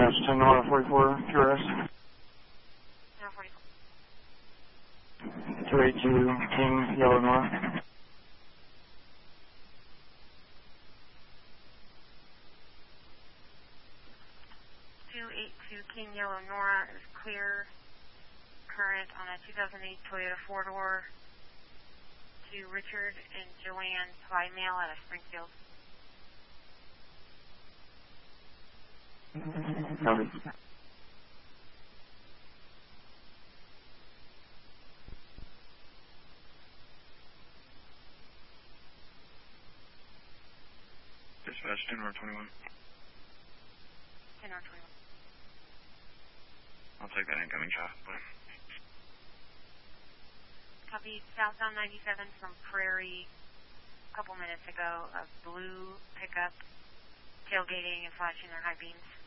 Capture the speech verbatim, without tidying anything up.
Dispatch ten Nora forty-four, Q R S. Nora forty-four. two eighty-two, King, Yellow Nora. two eighty-two, King, Yellow Nora is clear. Current on a two thousand eight Toyota four-door to Richard and Joanne by mail out of Springfield. Copy. Dispatch ten Nora twenty-one. ten Nora twenty-one. I'll take that incoming traffic. Copy, southbound ninety-seven from Prairie a couple minutes ago, a blue pickup tailgating and flashing their high beams.